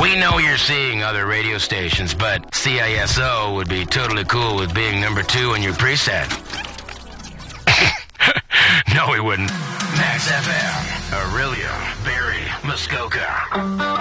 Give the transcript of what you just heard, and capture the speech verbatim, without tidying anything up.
We know you're seeing other radio stations, but C I S O would be totally cool with being number two on your preset. No, he wouldn't. Max F M, Aurelia, Barry, Muskoka.